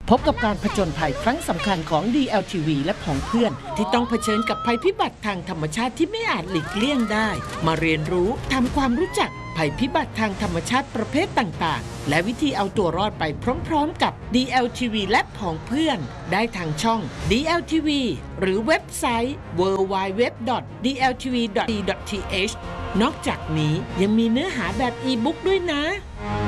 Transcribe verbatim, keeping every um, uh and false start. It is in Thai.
พบกับการผจญภัยครั้งสำคัญของ ดี แอล ที วี และผองเพื่อนที่ต้องเผชิญกับภัยพิบัติทางธรรมชาติที่ไม่อาจหลีกเลี่ยงได้มาเรียนรู้ทำความรู้จักภัยพิบัติทางธรรมชาติประเภทต่างๆและวิธีเอาตัวรอดไปพร้อมๆกับ ดี แอล ที วี และผองเพื่อนได้ทางช่อง ดี แอล ที วี หรือเว็บไซต์ ดับเบิลยู ดับเบิลยู ดับเบิลยู ดอท ดี แอล ที วี ดอท ซี ดอท ที เอช นอกจากนี้ยังมีเนื้อหาแบบอีบุ๊กด้วยนะ